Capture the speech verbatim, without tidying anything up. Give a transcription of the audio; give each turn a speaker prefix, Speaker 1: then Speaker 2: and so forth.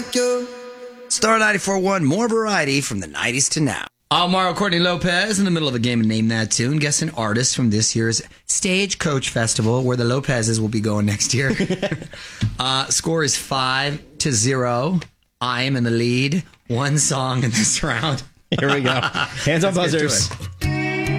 Speaker 1: like you. Star ninety-four point one, more variety from the nineties to now. Alvaro Courtney Lopez in the middle of a game of Name That Tune. Guess an artist from this year's Stagecoach Festival, where the Lopez's will be going next year. uh, score is five to zero. I am in the lead. One song in this round.
Speaker 2: Here we go. Hands on buzzers.